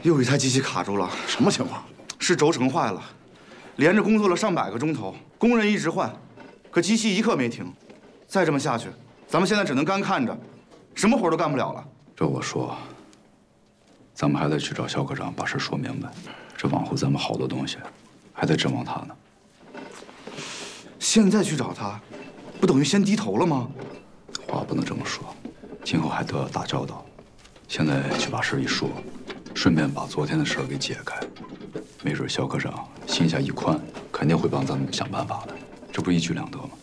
又一台机器卡住了， 什么情况？ 是轴承坏了，连着工作了上百个钟头，工人一直换，可机器一刻没停。再这么下去，咱们现在只能干看着，什么活都干不了了。 这我说，咱们还得去找肖科长把事说明白。这往后咱们好多东西，还得指望他呢。 现在去找他，不等于先低头了吗？ 话不能这么说，今后还都要打交道。现在去把事一说，顺便把昨天的事儿给解开，没准肖科长心下一宽，肯定会帮咱们想办法的，这不一举两得吗？